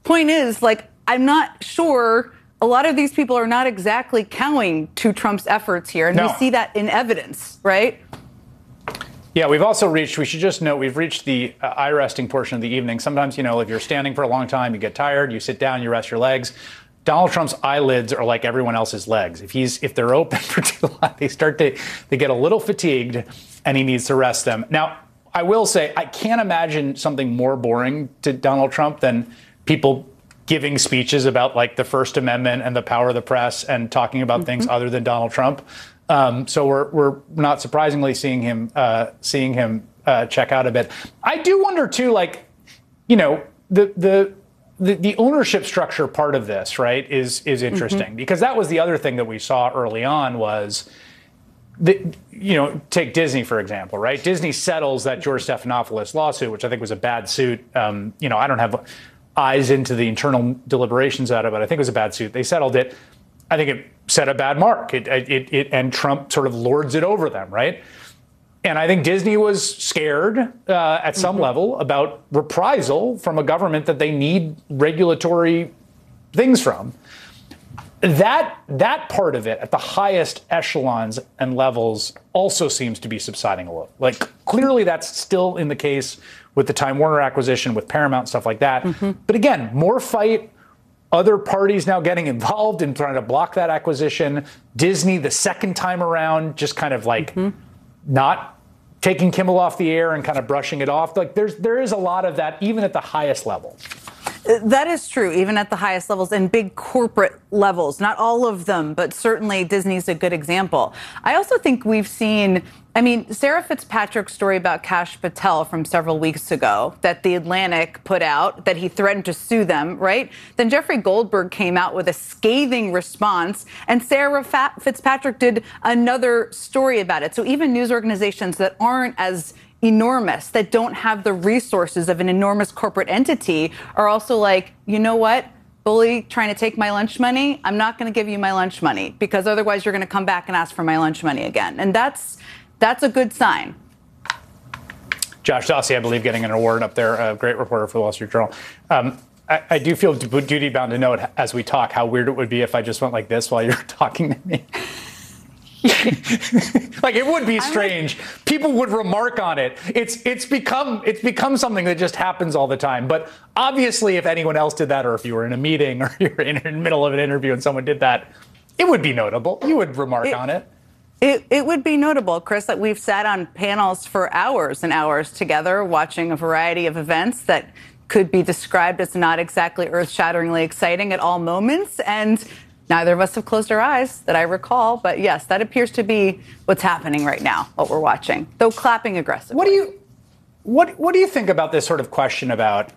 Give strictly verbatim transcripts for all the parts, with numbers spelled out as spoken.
point is, like, I'm not sure a lot of these people are not exactly cowing to Trump's efforts here. And no. we see that in evidence, right? Yeah, we've also reached, we should just note, we've reached the uh, eye resting portion of the evening. Sometimes, you know, if you're standing for a long time, you get tired, you sit down, you rest your legs. Donald Trump's eyelids are like everyone else's legs. If he's if they're open for too long, they start to they get a little fatigued, and he needs to rest them. Now, I will say I can't imagine something more boring to Donald Trump than people giving speeches about like the First Amendment and the power of the press and talking about mm-hmm. things other than Donald Trump. Um, so we're we're not surprisingly seeing him uh, seeing him uh, check out a bit. I do wonder too, like, you know, the the. The, the ownership structure part of this, right, is is interesting mm-hmm. because that was the other thing that we saw early on was, the, you know, take Disney, for example, right? Disney settles that George Stephanopoulos lawsuit, which I think was a bad suit. Um, you know, I don't have eyes into the internal deliberations out of it. I think it was a bad suit. They settled it. I think it set a bad mark. It, it, it, and Trump sort of lords it over them, right? And I think Disney was scared uh, at some mm-hmm. level about reprisal from a government that they need regulatory things from. That that part of it at the highest echelons and levels also seems to be subsiding a little. Like, clearly that's still in the case with the Time Warner acquisition, with Paramount, stuff like that. Mm-hmm. But again, more fight, other parties now getting involved in trying to block that acquisition. Disney, the second time around, just kind of like mm-hmm. not taking Kimmel off the air and kind of brushing it off. Like there's there is a lot of that, even at the highest level. That is true, even at the highest levels and big corporate levels. Not all of them, but certainly Disney's a good example. I also think we've seen, I mean, Sarah Fitzpatrick's story about Kash Patel from several weeks ago that The Atlantic put out, that he threatened to sue them, right? Then Jeffrey Goldberg came out with a scathing response, and Sarah Fitzpatrick did another story about it. So even news organizations that aren't as enormous, that don't have the resources of an enormous corporate entity, are also like, you know what? Bully trying to take my lunch money, I'm not going to give you my lunch money, because otherwise you're going to come back and ask for my lunch money again. And that's that's a good sign. Josh Dawsey, I believe, getting an award up there, a great reporter for the Wall Street Journal. Um, I, I do feel duty bound to note as we talk how weird it would be if I just went like this while you're talking to me. Like, it would be strange. Like, people would remark on it. It's it's become it's become something that just happens all the time. But obviously, if anyone else did that, or if you were in a meeting or you're in the middle of an interview and someone did that, it would be notable. You would remark it, on it. It it would be notable, Chris, that we've sat on panels for hours and hours together watching a variety of events that could be described as not exactly earth-shatteringly exciting at all moments. And neither of us have closed our eyes that I recall. But yes, that appears to be what's happening right now, what we're watching, though clapping aggressively. What do you what what do you think about this sort of question about,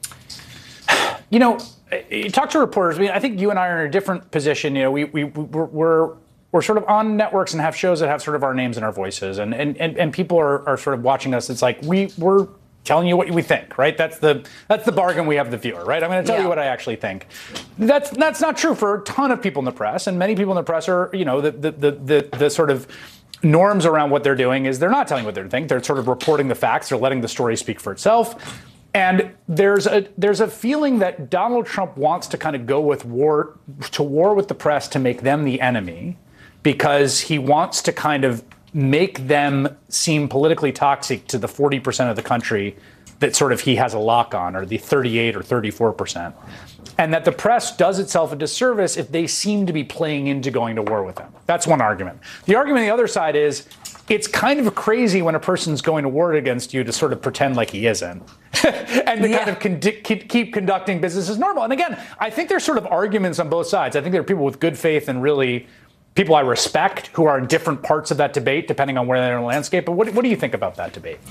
you know, you talk to reporters. I mean, I think you and I are in a different position. You know, we, we, we're, we're We're sort of on networks and have shows that have sort of our names and our voices, and and, and, and people are, are sort of watching us. It's like we we're telling you what we think, right? That's the that's the bargain we have with the viewer, right? I'm going to tell yeah. you what I actually think. That's that's not true for a ton of people in the press, and many people in the press are, you know, the the the the, the sort of norms around what they're doing is they're not telling what they think. They're sort of reporting the facts. They're letting the story speak for itself. And there's a there's a feeling that Donald Trump wants to kind of go with war to war with the press to make them the enemy, because he wants to kind of make them seem politically toxic to the forty percent of the country that sort of he has a lock on, or the thirty-eight or thirty-four percent. And that the press does itself a disservice if they seem to be playing into going to war with them. That's one argument. The argument on the other side is it's kind of crazy when a person's going to war against you to sort of pretend like he isn't and to yeah. kind of con- keep conducting business as normal. And again, I think there's sort of arguments on both sides. I think there are people with good faith and really people I respect who are in different parts of that debate, depending on where they're in the landscape. But what, what do you think about that debate?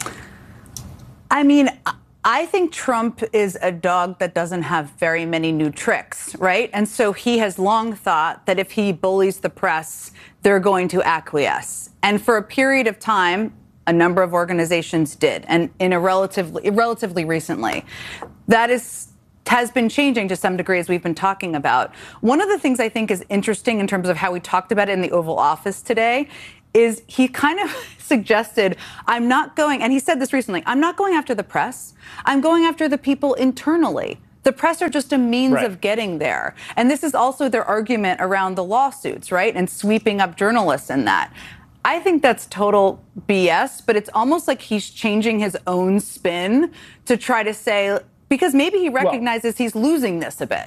I mean, I think Trump is a dog that doesn't have very many new tricks, right? And so he has long thought that if he bullies the press, they're going to acquiesce. And for a period of time, a number of organizations did, and in a relatively, relatively recently. That is has been changing to some degree, as we've been talking about. One of the things I think is interesting in terms of how we talked about it in the Oval Office today is he kind of suggested, I'm not going, and he said this recently, I'm not going after the press. I'm going after the people internally. The press are just a means right. of getting there. And this is also their argument around the lawsuits, right? And sweeping up journalists in that. I think that's total B S, but it's almost like he's changing his own spin to try to say, because maybe he recognizes well, he's losing this a bit.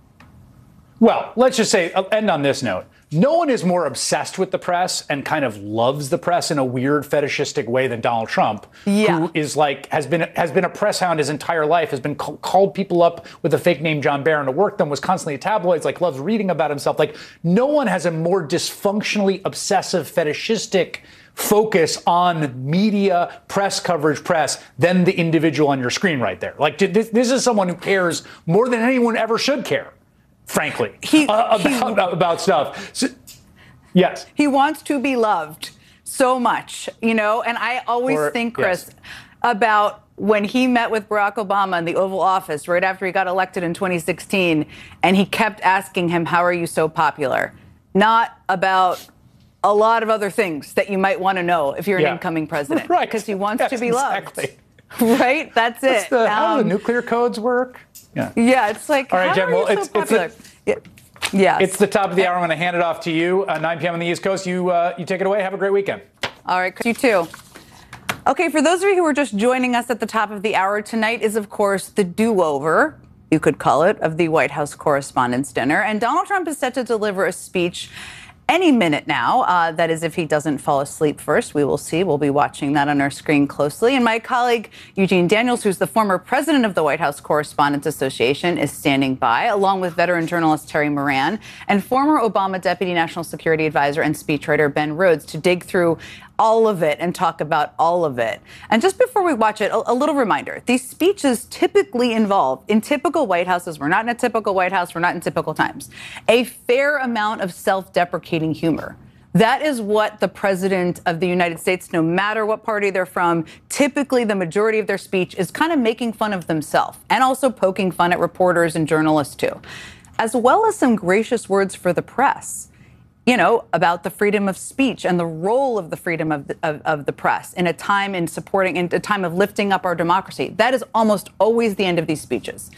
Well, let's just say, I'll end on this note. No one is more obsessed with the press and kind of loves the press in a weird fetishistic way than Donald Trump, yeah. who is like has been has been a press hound his entire life, has been ca- called people up with a fake name John Barron to work them, was constantly at tabloids, like loves reading about himself. Like no one has a more dysfunctionally obsessive fetishistic focus on media, press coverage, press than the individual on your screen right there. Like this, this is someone who cares more than anyone ever should care. Frankly, he, uh, he, about, about stuff. So, yes. He wants to be loved so much, you know, and I always or, think, Chris, yes. about when he met with Barack Obama in the Oval Office right after he got elected in twenty sixteen, and he kept asking him, how are you so popular? Not about a lot of other things that you might want to know if you're an yeah. incoming president. Right. Because he wants yes, to be exactly. loved. Right? That's That's it. the, um, how do the nuclear codes work? Yeah. Yeah, it's like, all right, how Jen, are well, you it's, so popular? It's yeah. Yes. It's the top of the hour. I'm going to hand it off to you. Uh, nine p.m. on the East Coast. You uh, you take it away. Have a great weekend. All right, you too. Okay, for those of you who are just joining us at the top of the hour, tonight is, of course, the do-over, you could call it, of the White House Correspondents' Dinner. And Donald Trump is set to deliver a speech any minute now. Uh, that is, if he doesn't fall asleep first. We will see. We'll be watching that on our screen closely. And my colleague, Eugene Daniels, who's the former president of the White House Correspondents Association, is standing by, along with veteran journalist Terry Moran and former Obama Deputy National Security Advisor and speechwriter Ben Rhodes, to dig through all of it and talk about all of it. And just before we watch it, a, a little reminder. These speeches typically involve, in typical White Houses, we're not in a typical White House, we're not in typical times, a fair amount of self-deprecating humor. That is what the president of the United States, no matter what party they're from, typically the majority of their speech is kind of making fun of themselves and also poking fun at reporters and journalists too, as well as some gracious words for the press. You know, about the freedom of speech and the role of the freedom of the, of, of the press in a time in supporting, in a time of lifting up our democracy. That is almost always the end of these speeches,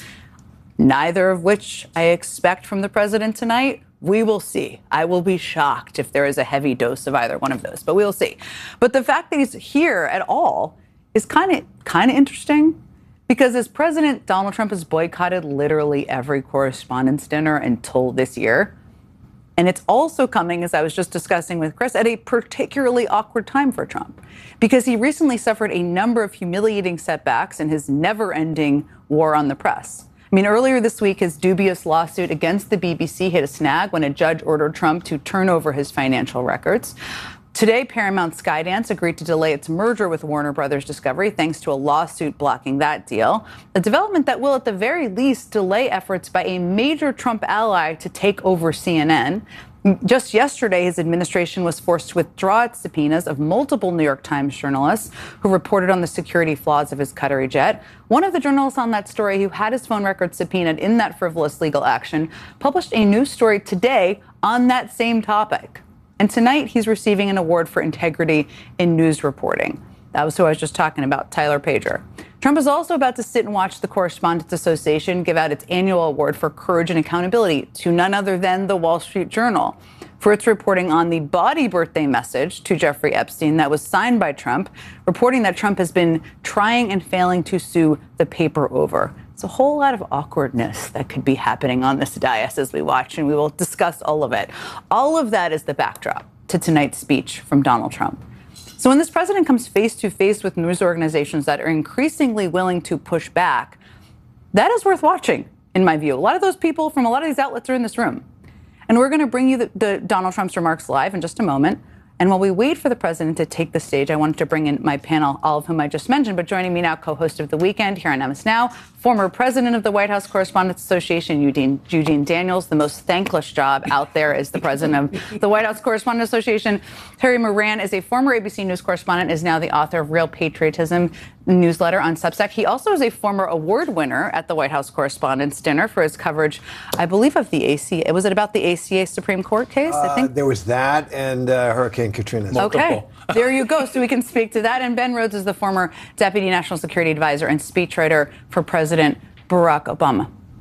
neither of which I expect from the president tonight. We will see. I will be shocked if there is a heavy dose of either one of those, but we will see. But the fact that he's here at all is kind of kind of interesting, because as president, Donald Trump has boycotted literally every correspondents' dinner until this year. And it's also coming, as I was just discussing with Chris, at a particularly awkward time for Trump, because he recently suffered a number of humiliating setbacks in his never-ending war on the press. I mean, earlier this week, his dubious lawsuit against the B B C hit a snag when a judge ordered Trump to turn over his financial records. Today, Paramount Skydance agreed to delay its merger with Warner Brothers Discovery thanks to a lawsuit blocking that deal, a development that will at the very least delay efforts by a major Trump ally to take over C N N. Just yesterday, his administration was forced to withdraw its subpoenas of multiple New York Times journalists who reported on the security flaws of his Qatari jet. One of the journalists on that story, who had his phone records subpoenaed in that frivolous legal action, published a new story today on that same topic. And tonight, he's receiving an award for integrity in news reporting. That was who I was just talking about, Tyler Pager. Trump is also about to sit and watch the Correspondents Association give out its annual award for courage and accountability to none other than the Wall Street Journal for its reporting on the bawdy birthday message to Jeffrey Epstein that was signed by Trump, reporting that Trump has been trying and failing to sue the paper over. It's a whole lot of awkwardness that could be happening on this dais as we watch, and we will discuss all of it. All of that is the backdrop to tonight's speech from Donald Trump. So when this president comes face to face with news organizations that are increasingly willing to push back, that is worth watching, in my view. A lot of those people from a lot of these outlets are in this room. And we're going to bring you the, the Donald Trump's remarks live in just a moment. And while we wait for the president to take the stage, I wanted to bring in my panel, all of whom I just mentioned. But joining me now, co-host of The Weekend here on M S Now, former president of the White House Correspondents Association, Eugene, Eugene Daniels. The most thankless job out there is the president of the White House Correspondents Association. Terry Moran is a former A B C News correspondent, is now the author of Real Patriotism newsletter on Substack. He also is a former award winner at the White House Correspondents' Dinner for his coverage, I believe, of the A C A. Was it about the A C A Supreme Court case? Uh, I think there was that and uh, Hurricane Katrina. Okay, there you go. So we can speak to that. And Ben Rhodes is the former Deputy National Security Advisor and speechwriter for President Barack Obama.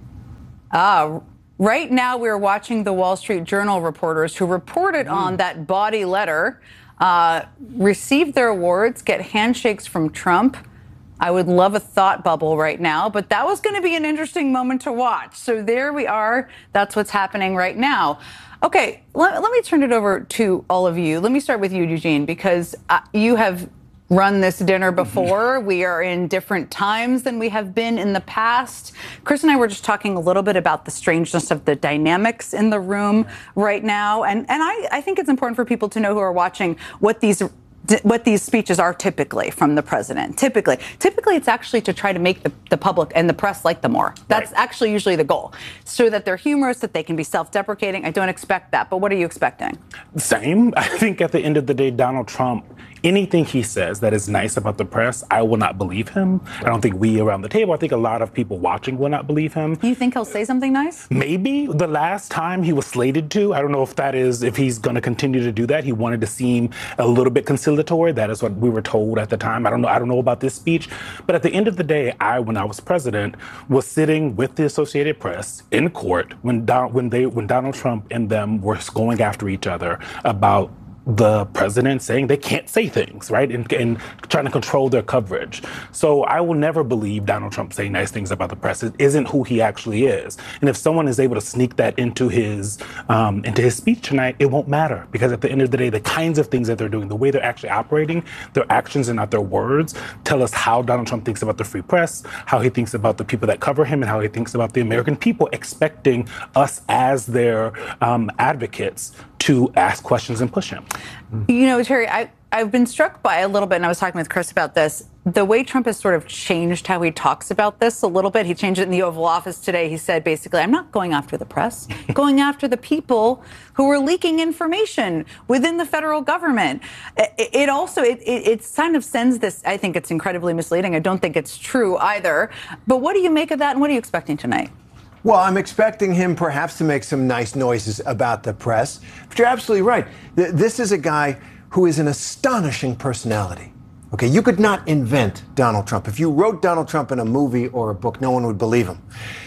Uh, right now, we're watching the Wall Street Journal reporters who reported mm. on that bawdy letter, uh, receive their awards, get handshakes from Trump. I would love a thought bubble right now, but that was going to be an interesting moment to watch. So there we are. That's what's happening right now. Okay, let, let me turn it over to all of you. Let me start with you, Eugene, because uh, you have run this dinner before. Mm-hmm. We are in different times than we have been in the past. Chris and I were just talking a little bit about the strangeness of the dynamics in the room right now. And, and I, I think it's important for people to know who are watching what these what these speeches are typically from the president. Typically. Typically, it's actually to try to make the, the public and the press like them more. That's right. Actually usually the goal. So that they're humorous, that they can be self-deprecating. I don't expect that. But what are you expecting? Same. I think at the end of the day, Donald Trump, anything he says that is nice about the press, I will not believe him. I don't think we around the table, I think a lot of people watching will not believe him. You think he'll say something nice? Maybe. The last time he was slated to, I don't know if that is, if he's going to continue to do that. He wanted to seem a little bit conciliatory. That is what we were told at the time. I don't know. I don't know about this speech. But at the end of the day, I, when I was president, was sitting with the Associated Press in court when, Don, when, they, when Donald Trump and them were going after each other about the president saying they can't say things, right? And, and trying to control their coverage. So I will never believe Donald Trump saying nice things about the press. It isn't who he actually is. And if someone is able to sneak that into his um, into his speech tonight, it won't matter. Because at the end of the day, the kinds of things that they're doing, the way they're actually operating, their actions and not their words, tell us how Donald Trump thinks about the free press, how he thinks about the people that cover him, and how he thinks about the American people, expecting us as their um, advocates to ask questions and push him. You know, Terry, I, I've been struck by a little bit, and I was talking with Chris about this, the way Trump has sort of changed how he talks about this a little bit. He changed it in the Oval Office today. He said, basically, I'm not going after the press, going after the people who are leaking information within the federal government. It, it also, it, it, it kind of sends this, I think it's incredibly misleading. I don't think it's true either. But what do you make of that, and what are you expecting tonight? Well, I'm expecting him perhaps to make some nice noises about the press. But you're absolutely right. This is a guy who is an astonishing personality. Okay, you could not invent Donald Trump. If you wrote Donald Trump in a movie or a book, no one would believe him.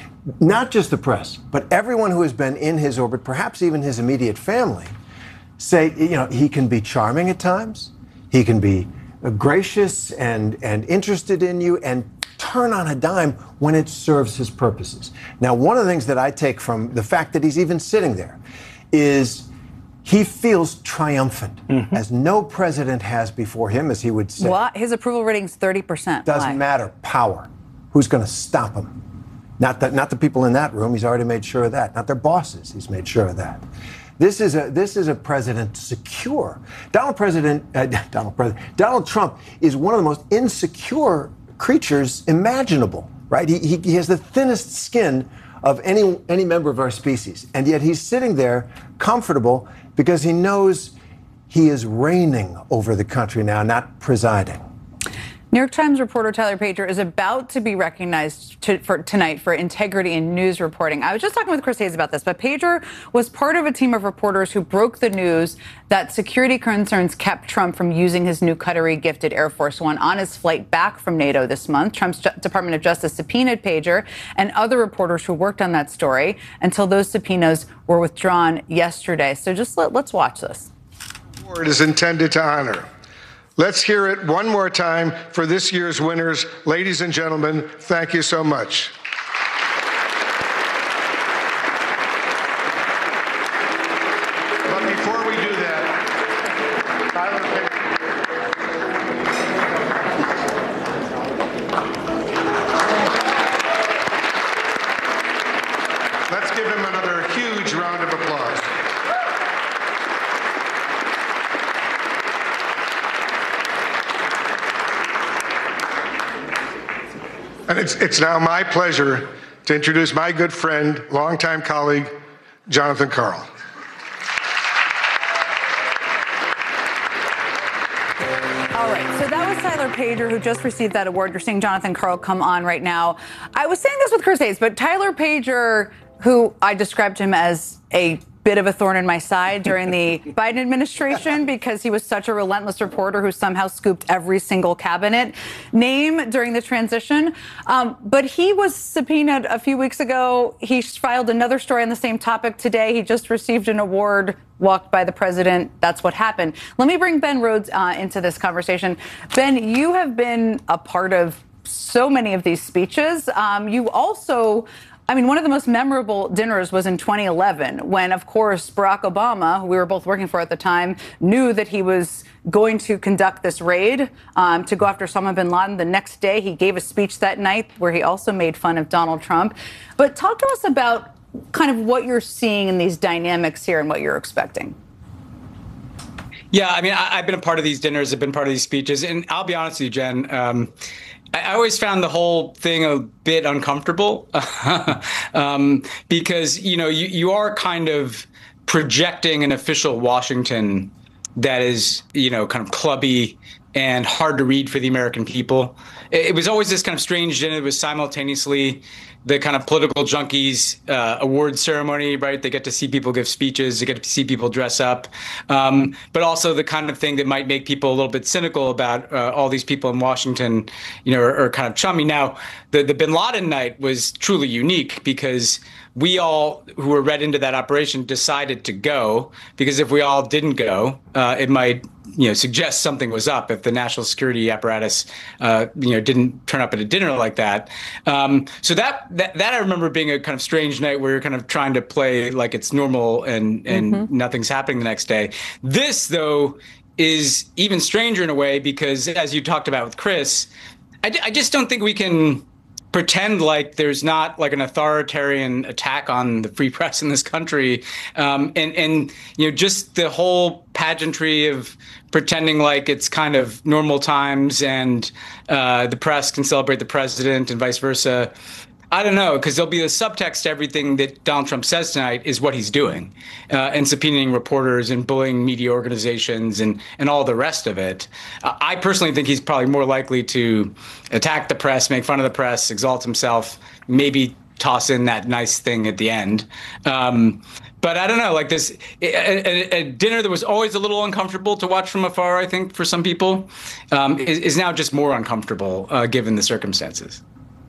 Not just the press, but everyone who has been in his orbit, perhaps even his immediate family, say, you know, he can be charming at times. He can be gracious and, and interested in you and turn on a dime when it serves his purposes. Now, one of the things that I take from the fact that he's even sitting there is he feels triumphant, mm-hmm. as no president has before him, as he would say. What? His approval rating's thirty percent. Doesn't Why? matter. Power. Who's going to stop him? Not the, not the people in that room. He's already made sure of that. Not their bosses. He's made sure of that. This is a this is a president secure. Donald President uh, Donald President Donald Trump is one of the most insecure creatures imaginable, right? He, he, he has the thinnest skin of any any member of our species, and yet he's sitting there comfortable because he knows he is reigning over the country now, not presiding. New York Times reporter Tyler Pager is about to be recognized to, for tonight for integrity in news reporting. I was just talking with Chris Hayes about this, but Pager was part of a team of reporters who broke the news that security concerns kept Trump from using his new Qatari-gifted Air Force One on his flight back from NATO this month. Trump's Ju- Department of Justice subpoenaed Pager and other reporters who worked on that story until those subpoenas were withdrawn yesterday. So just let, let's watch this. Award is intended to honor. Let's hear it one more time for this year's winners. Ladies and gentlemen, thank you so much. But before we do that, Tyler Pager. Let's give him another huge round of applause. And it's, it's now my pleasure to introduce my good friend, longtime colleague, Jonathan Karl. All right, so that was Tyler Pager, who just received that award. You're seeing Jonathan Karl come on right now. I was saying this with Chris Hayes, but Tyler Pager, who I described him as a bit of a thorn in my side during the Biden administration because he was such a relentless reporter who somehow scooped every single cabinet name during the transition. Um, but he was subpoenaed a few weeks ago. He filed another story on the same topic today. He just received an award, walked by the president. That's what happened. Let me bring Ben Rhodes uh, into this conversation. Ben, you have been a part of so many of these speeches. Um, you also... I mean, one of the most memorable dinners was in twenty eleven when, of course, Barack Obama, who we were both working for at the time, knew that he was going to conduct this raid um, to go after Osama bin Laden. The next day, he gave a speech that night where he also made fun of Donald Trump. But talk to us about kind of what you're seeing in these dynamics here and what you're expecting. Yeah, I mean, I, I've been a part of these dinners, I've been part of these speeches, and I'll be honest with you, Jen, um, I always found the whole thing a bit uncomfortable um, because, you know, you, you are kind of projecting an official Washington that is, you know, kind of clubby and hard to read for the American people. It, it was always this kind of strange dinner. It was simultaneously the kind of political junkies uh, award ceremony, right? They get to see people give speeches, they get to see people dress up, um, but also the kind of thing that might make people a little bit cynical about uh, all these people in Washington, you know, are, are kind of chummy. Now, the, the bin Laden night was truly unique because we all who were read into that operation decided to go, because if we all didn't go, uh, it might, you know, suggest something was up if the national security apparatus, uh, you know, didn't turn up at a dinner like that. Um, so that, that that I remember being a kind of strange night where you're kind of trying to play like it's normal and and mm-hmm. nothing's happening the next day. This, though, is even stranger in a way because, as you talked about with Chris, I, I just don't think we can pretend like there's not like an authoritarian attack on the free press in this country. Um, and, and, you know, just the whole pageantry of pretending like it's kind of normal times and uh, the press can celebrate the president and vice versa. I don't know, because there'll be a subtext to everything that Donald Trump says tonight is what he's doing, uh, and subpoenaing reporters and bullying media organizations and, and all the rest of it. Uh, I personally think he's probably more likely to attack the press, make fun of the press, exalt himself, maybe toss in that nice thing at the end. Um, but I don't know, like this, a, a, a dinner that was always a little uncomfortable to watch from afar, I think, for some people, um, is, is now just more uncomfortable uh, given the circumstances.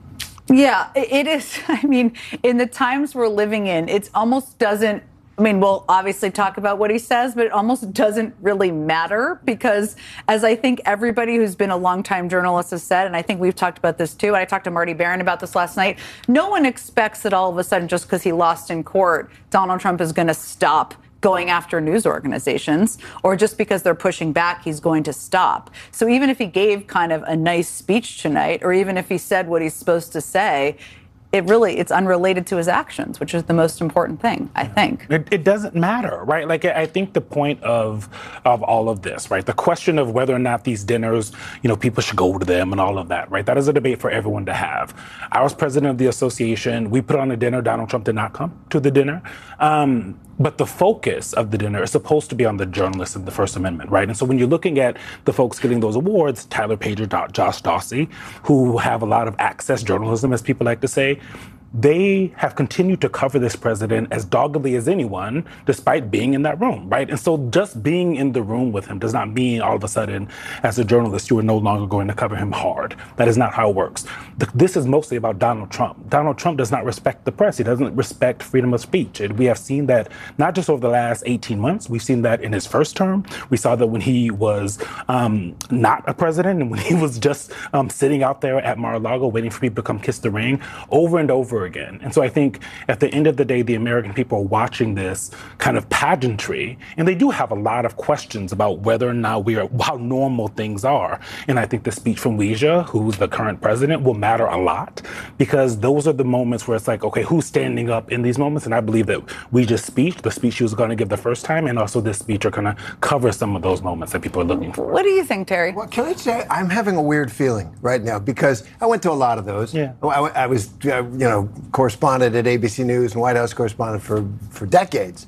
Yeah, it is. I mean, in the times we're living in, it almost doesn't, I mean, we'll obviously talk about what he says, but it almost doesn't really matter because, as I think everybody who's been a longtime journalist has said, and I think we've talked about this too, I talked to Marty Baron about this last night, no one expects that all of a sudden, just because he lost in court, Donald Trump is going to stop going after news organizations, or just because they're pushing back, he's going to stop. So even if he gave kind of a nice speech tonight, or even if he said what he's supposed to say, it really, it's unrelated to his actions, which is the most important thing, I think. It, it doesn't matter, right? Like, I think the point of of all of this, right? The question of whether or not these dinners, you know, people should go to them and all of that, right? That is a debate for everyone to have. I was president of the association. We put on a dinner. Donald Trump did not come to the dinner. Um, But the focus of the dinner is supposed to be on the journalists and the First Amendment, right? And so when you're looking at the folks getting those awards, Tyler Page or Josh Dawsey, who have a lot of access journalism, as people like to say, they have continued to cover this president as doggedly as anyone, despite being in that room, right? And so just being in the room with him does not mean all of a sudden, as a journalist, you are no longer going to cover him hard. That is not how it works. This is mostly about Donald Trump. Donald Trump does not respect the press. He doesn't respect freedom of speech. And we have seen that not just over the last eighteen months. We've seen that in his first term. We saw that when he was um, not a president and when he was just um, sitting out there at Mar-a-Lago waiting for people to come kiss the ring over and over again. And so I think at the end of the day, the American people are watching this kind of pageantry, and they do have a lot of questions about whether or not we are, how normal things are. And I think the speech from Weijia, who's the current president, will matter a lot, because those are the moments where it's like, okay, who's standing up in these moments? And I believe that Weijia's speech, the speech she was going to give the first time, and also this speech are going to cover some of those moments that people are looking for. What do you think, Terry? Well, can I say I'm having a weird feeling right now because I went to a lot of those. Yeah. I, I was, uh, you know, correspondent at A B C News and White House correspondent for, for decades.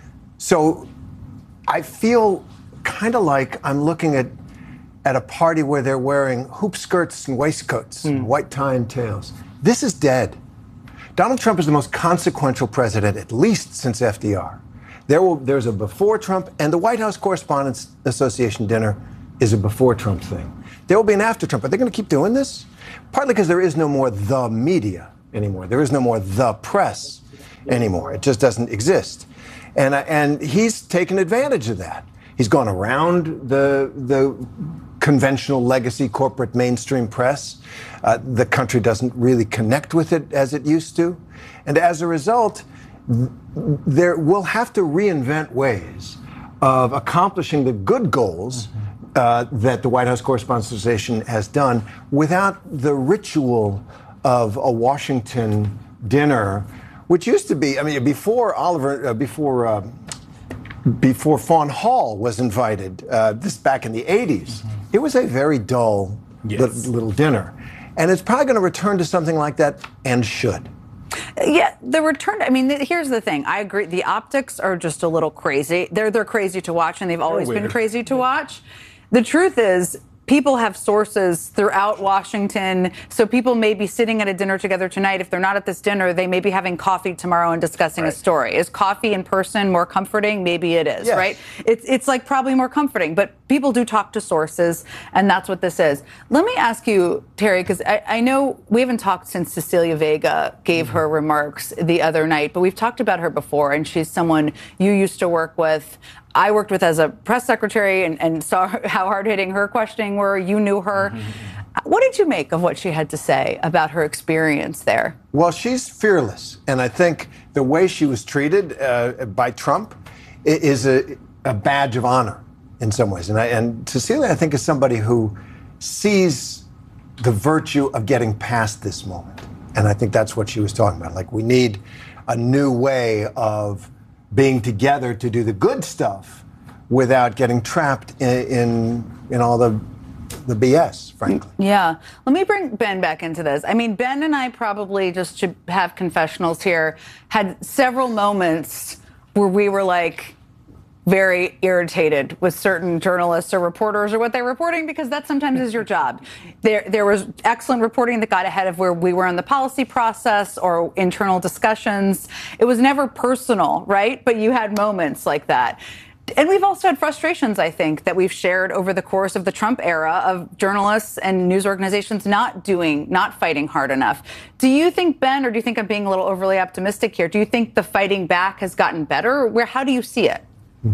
So I feel kind of like I'm looking at at a party where they're wearing hoop skirts and waistcoats mm. and white tie and tails. This is dead. Donald Trump is the most consequential president, at least since F D R. There will, there's a before Trump, and the White House Correspondents Association dinner is a before Trump thing. There will be an after Trump. Are they going to keep doing this? Partly because there is no more the media anymore. There is no more the press anymore. It just doesn't exist. And, uh, and he's taken advantage of that. He's gone around the, the conventional legacy corporate mainstream press. Uh, the country doesn't really connect with it as it used to. And as a result, there we'll have to reinvent ways of accomplishing the good goals uh, that the White House Correspondents Association has done without the ritual of a Washington dinner, which used to be, I mean, before Oliver, uh, before uh, before Fawn Hall was invited, uh, this back in the eighties, mm-hmm. it was a very dull yes. little, little dinner. And it's probably going to return to something like that, and should. Yeah, the return. I mean, here's the thing. I agree. The optics are just a little crazy. They're they're crazy to watch, and they've always been crazy to watch. The truth is, people have sources throughout Washington. So people may be sitting at a dinner together tonight. If they're not at this dinner, they may be having coffee tomorrow and discussing right. a story. Is coffee in person more comforting? Maybe it is, yes. right? It's it's like probably more comforting. But people do talk to sources, and that's what this is. Let me ask you, Terry, because I, I know we haven't talked since Cecilia Vega gave her remarks the other night, but we've talked about her before, and she's someone you used to work with. I worked with as a press secretary and, and saw how hard-hitting her questioning were. You knew her. Mm-hmm. What did you make of what she had to say about her experience there? Well, she's fearless. And I think the way she was treated uh, by Trump is a, a badge of honor in some ways. And, I, and Cecilia, I think, is somebody who sees the virtue of getting past this moment. And I think that's what she was talking about. Like, we need a new way of being together to do the good stuff without getting trapped in in, in all the the B S, frankly. Yeah. Let me bring Ben back into this. I mean, Ben and I probably, just to have confessionals here, had several moments where we were like very irritated with certain journalists or reporters or what they're reporting, because that sometimes is your job. There there was excellent reporting that got ahead of where we were in the policy process or internal discussions. It was never personal, right? But you had moments like that. And we've also had frustrations, I think, that we've shared over the course of the Trump era of journalists and news organizations not doing, not fighting hard enough. Do you think, Ben, or do you think I'm being a little overly optimistic here? Do you think the fighting back has gotten better? Where, how do you see it?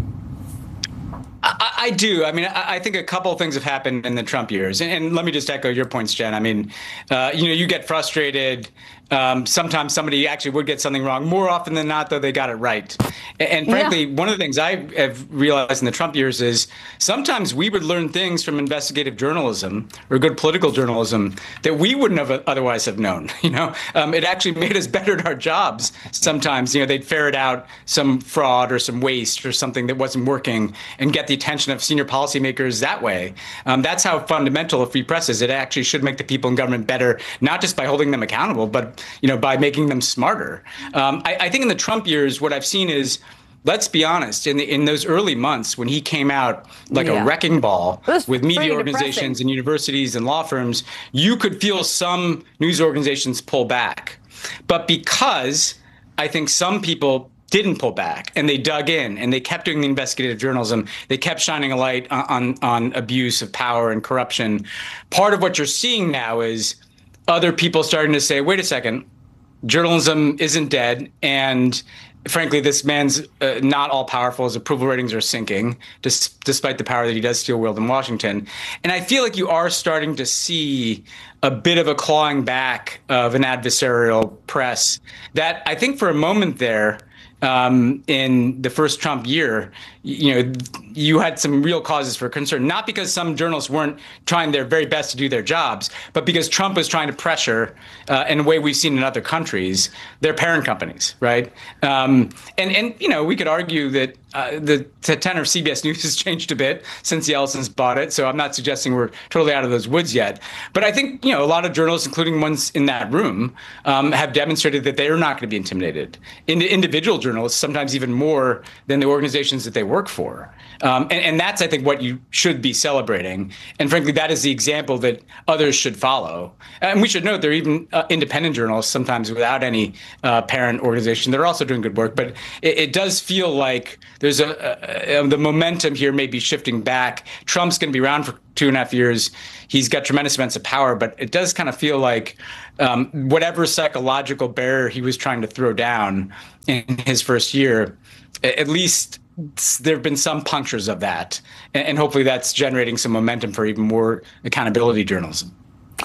I, I do. I mean, I, I think a couple of things have happened in the Trump years. And, and let me just echo your points, Jen. I mean, uh, you know, you get frustrated. Um, sometimes somebody actually would get something wrong. More often than not, though, they got it right. And, and frankly, yeah. one of the things I have realized in the Trump years is sometimes we would learn things from investigative journalism or good political journalism that we wouldn't have otherwise have known. You know, um, it actually made us better at our jobs. Sometimes, you know, they'd ferret out some fraud or some waste or something that wasn't working and get the attention of senior policymakers that way. Um, that's how fundamental a free press is. It actually should make the people in government better, not just by holding them accountable, but you know, by making them smarter. Um, I, I think in the Trump years, what I've seen is, let's be honest, in the, in those early months when he came out like yeah. a wrecking ball with media organizations and universities and law firms, you could feel some news organizations pull back. But because I think some people didn't pull back and they dug in and they kept doing the investigative journalism, they kept shining a light on, on, on abuse of power and corruption. Part of what you're seeing now is other people starting to say, wait a second, journalism isn't dead. And frankly, this man's uh, not all powerful. His approval ratings are sinking, dis- despite the power that he does still wield in Washington. And I feel like you are starting to see a bit of a clawing back of an adversarial press that I think for a moment there, Um, in the first Trump year, you know, you had some real causes for concern, not because some journalists weren't trying their very best to do their jobs, but because Trump was trying to pressure, uh, in a way we've seen in other countries, their parent companies, right? Um, and, and, you know, we could argue that uh, the, the tenor of C B S News has changed a bit since the Ellisons bought it, so I'm not suggesting we're totally out of those woods yet. But I think, you know, a lot of journalists, including ones in that room, um, have demonstrated that they are not going to be intimidated. In, individual journalists, sometimes even more than the organizations that they work for. Um, and, and that's, I think, what you should be celebrating. And frankly, that is the example that others should follow. And we should note there are even uh, independent journalists, sometimes without any uh, parent organization, that are also doing good work. But it, it does feel like there's a, a, a the momentum here may be shifting back. Trump's going to be around for two and a half years. He's got tremendous amounts of power, but it does kind of feel like um, whatever psychological barrier he was trying to throw down in his first year, at least there have been some punctures of that. And hopefully that's generating some momentum for even more accountability journalism.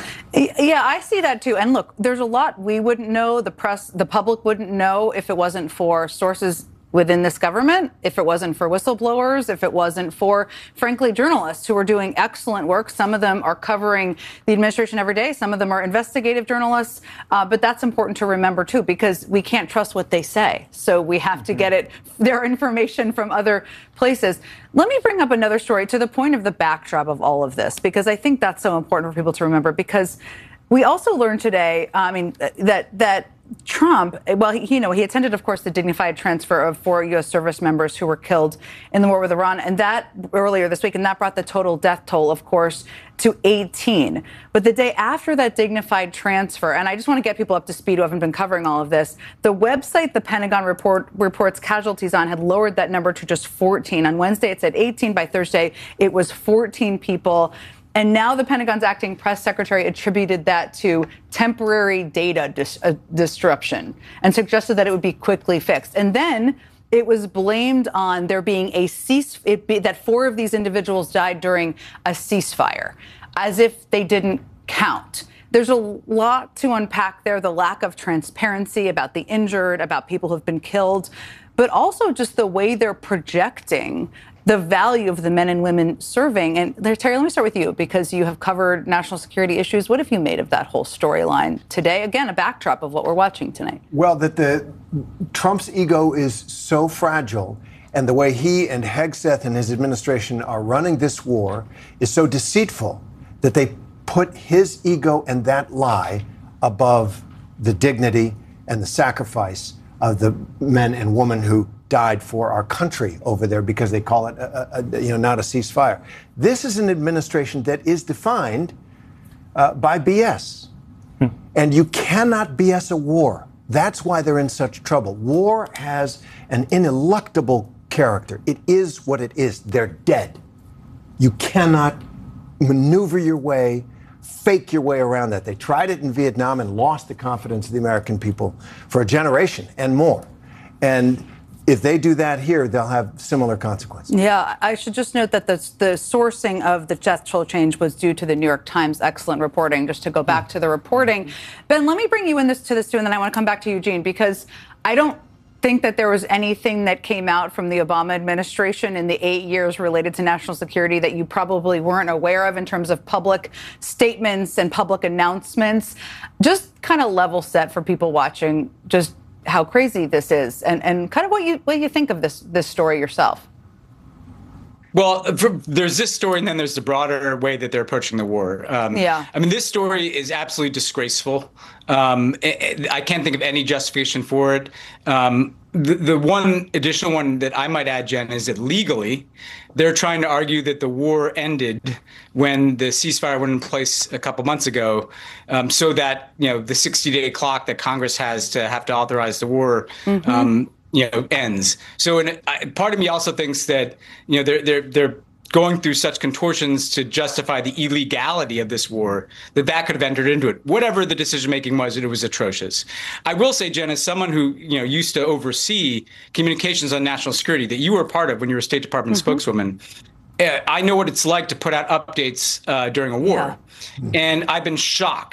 Yeah, I see that too. And look, there's a lot we wouldn't know, the press, the public wouldn't know if it wasn't for sources within this government, if it wasn't for whistleblowers, if it wasn't for, frankly, journalists who are doing excellent work. Some of them are covering the administration every day. Some of them are investigative journalists. Uh, but that's important to remember, too, because we can't trust what they say. So we have to get it, their information from other places. Let me bring up another story to the point of the backdrop of all of this, because I think that's so important for people to remember, because we also learned today, I mean, that that Trump, well, he, you know, he attended, of course, the dignified transfer of four U S service members who were killed in the war with Iran, and that earlier this week, and that brought the total death toll, of course, to eighteen. But the day after that dignified transfer, and I just want to get people up to speed who haven't been covering all of this, the website the Pentagon report reports casualties on had lowered that number to just fourteen. On Wednesday, it said eighteen. By Thursday, it was fourteen people. And now the Pentagon's acting press secretary attributed that to temporary data dis- uh, disruption and suggested that it would be quickly fixed. And then it was blamed on there being a cease, it be, that four of these individuals died during a ceasefire, as if they didn't count. There's a lot to unpack there, the lack of transparency about the injured, about people who've been killed, but also just the way they're projecting the value of the men and women serving. And Terry, let me start with you, because you have covered national security issues. What have you made of that whole storyline today? Again, a backdrop of what we're watching tonight. Well, that the Trump's ego is so fragile, and the way he and Hegseth and his administration are running this war is so deceitful that they put his ego and that lie above the dignity and the sacrifice of the men and women who died for our country over there, because they call it, a, a, you know, not a ceasefire. This is an administration that is defined uh, by B S. Hmm. And you cannot B S a war. That's why they're in such trouble. War has an ineluctable character. It is what it is. They're dead. You cannot maneuver your way, fake your way around that. They tried it in Vietnam and lost the confidence of the American people for a generation and more. And if they do that here, they'll have similar consequences. Yeah, I should just note that the, the sourcing of the death toll change was due to the New York Times' excellent reporting, just to go back to the reporting. Ben, let me bring you in this to this too, and then I want to come back to Eugene, because I don't think that there was anything that came out from the Obama administration in the eight years related to national security that you probably weren't aware of in terms of public statements and public announcements. Just kind of level set for people watching, just how crazy this is, and, and kind of what you what you think of this this story yourself. Well, for, there's this story, and then there's the broader way that they're approaching the war. Um, yeah. I mean, this story is absolutely disgraceful. Um, it, I can't think of any justification for it. Um, the, the one additional one that I might add, Jen, is that legally, they're trying to argue that the war ended when the ceasefire went in place a couple months ago, um, so that, you know, the sixty-day clock that Congress has to have to authorize the war mm-hmm. um, you know, ends. So in, I, part of me also thinks that, you know, they're they're they're going through such contortions to justify the illegality of this war that that could have entered into it. Whatever the decision making was, it was atrocious. I will say, Jen, as someone who, you know, used to oversee communications on national security that you were part of when you were State Department mm-hmm. spokeswoman, I know what it's like to put out updates uh, during a war. Yeah. And I've been shocked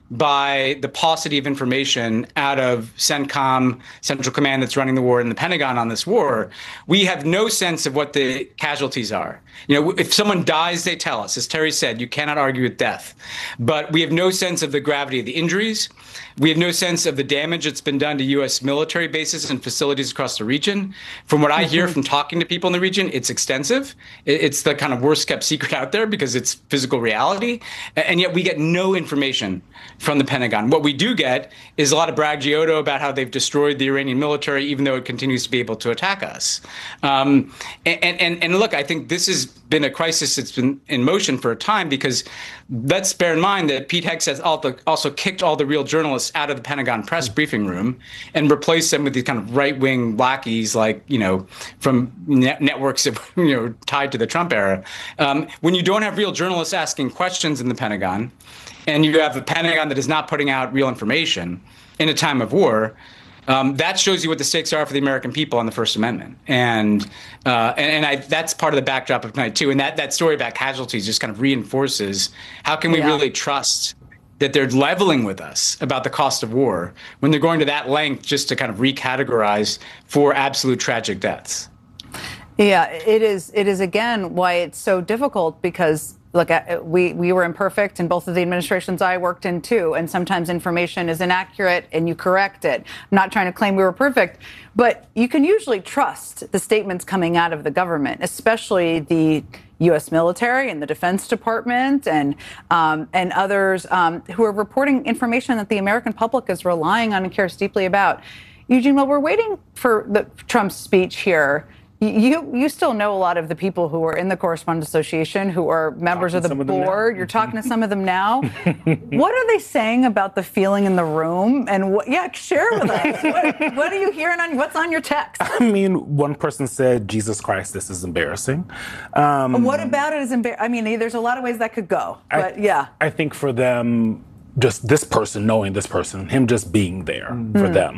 by the paucity of information out of CENTCOM, Central Command that's running the war, and the Pentagon on this war. We have no sense of what the casualties are. You know, if someone dies, they tell us. As Terry said, you cannot argue with death. But we have no sense of the gravity of the injuries. We have no sense of the damage that's been done to U S military bases and facilities across the region. From what I hear from talking to people in the region, it's extensive. It's the kind of worst kept secret out there because it's physical reality. And yet we get no information from the Pentagon. What we do get is a lot of braggadocio about how they've destroyed the Iranian military, even though it continues to be able to attack us. Um, and, and, and look, I think this has been a crisis that's been in motion for a time, because let's bear in mind that Pete Hegseth has also kicked all the real journalists out of the Pentagon press briefing room and replaced them with these kind of right-wing lackeys, like, you know, from net networks that, you know, tied to the Trump era. Um, when you don't have real journalists asking questions in the Pentagon, and you have a Pentagon that is not putting out real information in a time of war, Um, that shows you what the stakes are for the American people on the First Amendment. And uh, and, and I, that's part of the backdrop of tonight, too. And that, that story about casualties just kind of reinforces how can we yeah. really trust that they're leveling with us about the cost of war when they're going to that length just to kind of recategorize for absolute tragic deaths. Yeah, it is. It is, again, why it's so difficult, because look, we, we were imperfect in both of the administrations I worked in, too. And sometimes information is inaccurate and you correct it. I'm not trying to claim we were perfect, but you can usually trust the statements coming out of the government, especially the U S military and the Defense Department and um, and others um, who are reporting information that the American public is relying on and cares deeply about. Eugene, while we're waiting for the Trump's speech here, You you still know a lot of the people who are in the Correspondents Association, who are members talking of the board. You're talking to some of them now. What are they saying about the feeling in the room? And what, yeah, share with us. What, what are you hearing on what's on your text? I mean, one person said, "Jesus Christ, this is embarrassing." Um, what about it is embarrassing? I mean, there's a lot of ways that could go. But I, yeah, I think for them, just this person knowing this person, him just being there mm. for them.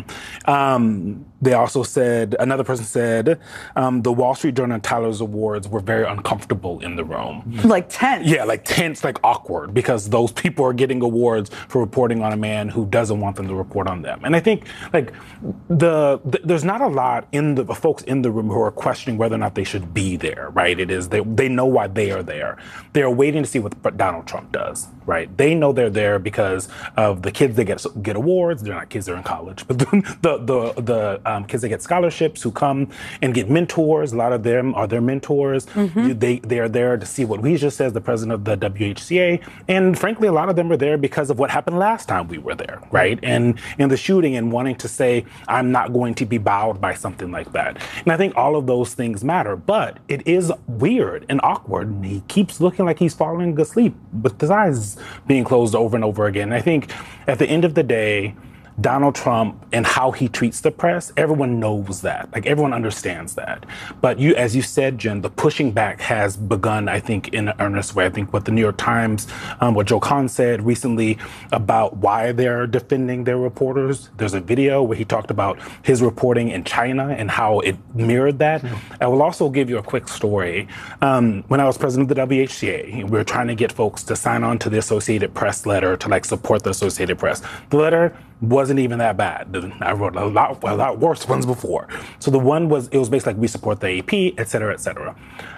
Um, they also said, another person said, um, the Wall Street Journal and Tyler's Awards were very uncomfortable in the room. Like tense. Yeah, like tense, like awkward, because those people are getting awards for reporting on a man who doesn't want them to report on them. And I think, like, the, the there's not a lot in the folks in the room who are questioning whether or not they should be there, right? It is, they, they know why they are there. They're waiting to see what Donald Trump does, right? They know they're there because of the kids that get get awards. They're not kids, they're in college, but the the the, the um, kids that get scholarships who come and get mentors. A lot of them are their mentors. Mm-hmm. They they are there to see what we just said, the president of the W H C A, and frankly, a lot of them are there because of what happened last time we were there, right? And in the shooting, and wanting to say, I'm not going to be bowed by something like that. And I think all of those things matter, but it is weird and awkward. And he keeps looking like he's falling asleep with his eyes being closed over and over again. And I think at the end of the day, Donald Trump and how he treats the press, everyone knows that. Like, everyone understands that. But you, as you said, Jen, the pushing back has begun, I think, in an earnest way. I think what the New York Times, um, what Joe Kahn said recently about why they're defending their reporters. There's a video where he talked about his reporting in China and how it mirrored that. Mm-hmm. I will also give you a quick story. Um, when I was president of the W H C A, we were trying to get folks to sign on to the Associated Press letter to, like, support the Associated Press. The letter wasn't even that bad. I wrote a lot, a lot worse ones before. So the one was, it was basically like, we support the A P, et cetera, et cetera.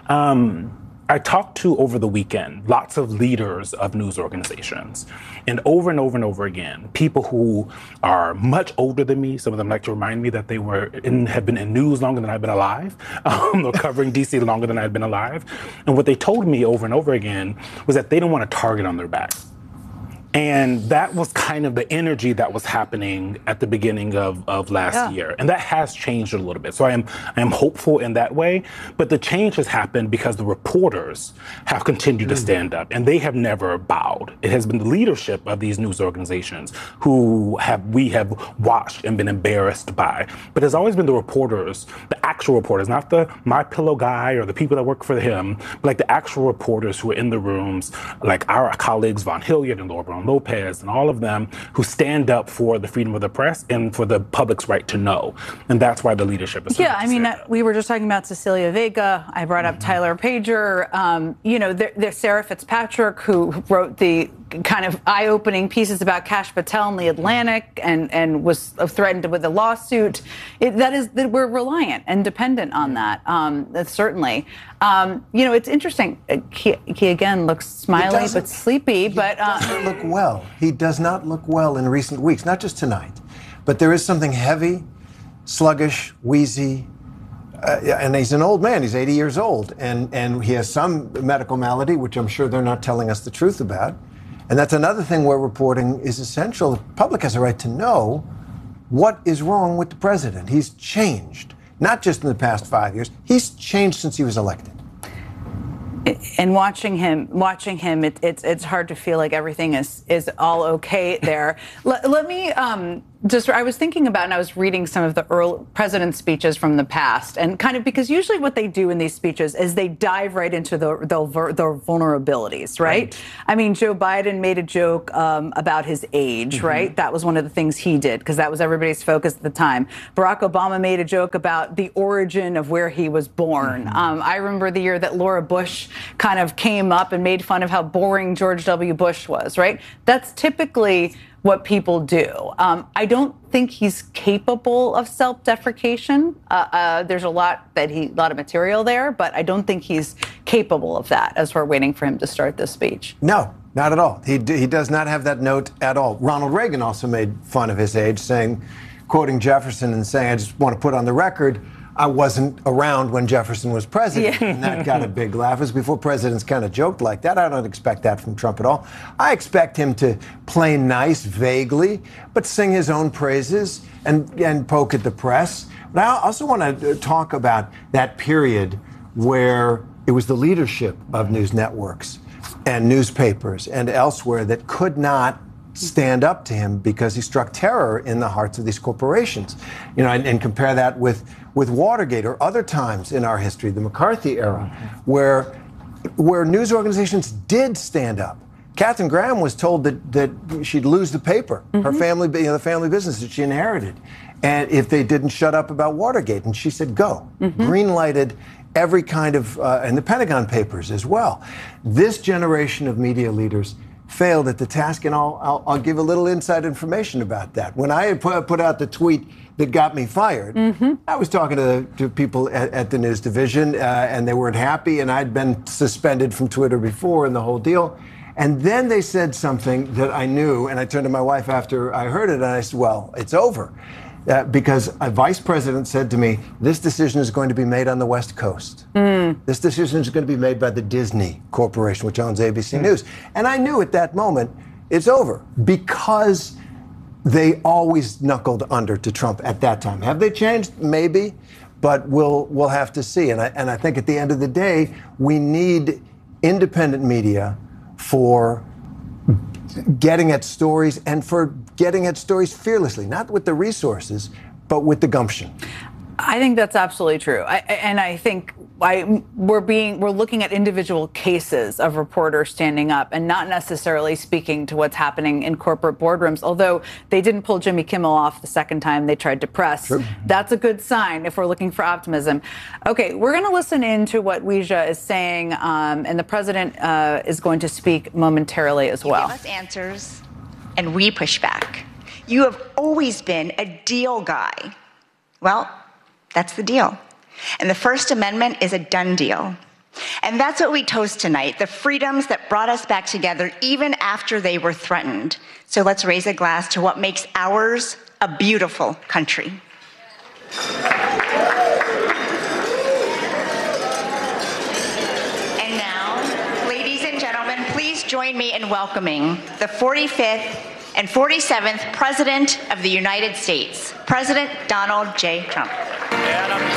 Um, I talked to, over the weekend, lots of leaders of news organizations. And over and over and over again, people who are much older than me, some of them like to remind me that they were in, have been in news longer than I've been alive, um, or covering D C longer than I've been alive. And what they told me over and over again was that they don't want a target on their back. And that was kind of the energy that was happening at the beginning of, of last yeah. year. And that has changed a little bit. So I am I am hopeful in that way. But the change has happened because the reporters have continued mm. to stand up, and they have never bowed. It has been the leadership of these news organizations who have we have watched and been embarrassed by. But it's always been the reporters, the actual reporters, not the My Pillow guy or the people that work for him, but like the actual reporters who are in the rooms, like our colleagues Von Hilliard and Laura Brown Lopez and all of them, who stand up for the freedom of the press and for the public's right to know. And that's why the leadership is. Yeah, I mean, uh, we were just talking about Cecilia Vega. I brought up mm-hmm. Tyler Pager. Um, you know, there, there's Sarah Fitzpatrick, who wrote the kind of eye-opening pieces about Kash Patel in the Atlantic and, and was threatened with a lawsuit. It, that is that we're reliant and dependent on that. Um, that's certainly. Um, you know, it's interesting. He, he again looks smiley but sleepy. He but uh, doesn't look well. He does not look well in recent weeks, not just tonight, but there is something heavy, sluggish, wheezy. Uh, and he's an old man. He's eighty years old, and and he has some medical malady, which I'm sure they're not telling us the truth about. And that's another thing where reporting is essential. The public has a right to know what is wrong with the president. He's changed, not just in the past five years. He's changed since he was elected. And watching him, watching him, it, it's it's hard to feel like everything is is all okay there. let, let me um, just. I was thinking about, and I was reading some of the early president's speeches from the past, and kind of because usually what they do in these speeches is they dive right into the the, the vulnerabilities, right? right? I mean, Joe Biden made a joke um, about his age, mm-hmm. right? That was one of the things he did because that was everybody's focus at the time. Barack Obama made a joke about the origin of where he was born. Mm-hmm. Um, I remember the year that Laura Bush kind of came up and made fun of how boring George W. Bush was, right? That's typically what people do. Um, I don't think he's capable of self-deprecation. Uh, uh, there's a lot that he, a lot of material there, but I don't think he's capable of that as we're waiting for him to start this speech. No, not at all. He, he does not have that note at all. Ronald Reagan also made fun of his age, saying, quoting Jefferson and saying, I just want to put on the record, I wasn't around when Jefferson was president, yeah. and that got a big laugh. It was before presidents kind of joked like that. I don't expect that from Trump at all. I expect him to play nice vaguely, but sing his own praises and, and poke at the press. But I also want to talk about that period where it was the leadership of news networks and newspapers and elsewhere that could not stand up to him because he struck terror in the hearts of these corporations. You know, and, and compare that with with Watergate or other times in our history, the McCarthy era, where where news organizations did stand up. Katharine Graham was told that that she'd lose the paper, mm-hmm. her family, you know, the family business that she inherited, and if they didn't shut up about Watergate, and she said go, mm-hmm. green-lighted every kind of, uh, and the Pentagon Papers as well. This generation of media leaders failed at the task, and I'll, I'll, I'll give a little inside information about that. When I had put, put out the tweet that got me fired, mm-hmm. I was talking to, to people at, at the news division, uh, and they weren't happy, and I'd been suspended from Twitter before and the whole deal. And then they said something that I knew, and I turned to my wife after I heard it, and I said, well, it's over. Uh, because a vice president said to me, this decision is going to be made on the West Coast. Mm. This decision is going to be made by the Disney Corporation, which owns A B C mm. News. And I knew at that moment, it's over, because they always knuckled under to Trump at that time. Have they changed? Maybe, but we'll we'll have to see. And I, and I think at the end of the day, we need independent media for getting at stories and for getting at stories fearlessly, not with the resources, but with the gumption. I think that's absolutely true. I, and I think I, we're being we're looking at individual cases of reporters standing up and not necessarily speaking to what's happening in corporate boardrooms. Although they didn't pull Jimmy Kimmel off the second time they tried to press. True. That's a good sign if we're looking for optimism. Okay, we're going to listen in to what Weijia is saying, um, and the president uh, is going to speak momentarily as well. You give us answers, and we push back. You have always been a deal guy. Well, that's the deal. And the First Amendment is a done deal. And that's what we toast tonight, the freedoms that brought us back together even after they were threatened. So let's raise a glass to what makes ours a beautiful country. And now, ladies and gentlemen, please join me in welcoming the forty-fifth and forty-seventh President of the United States, President Donald J. Trump.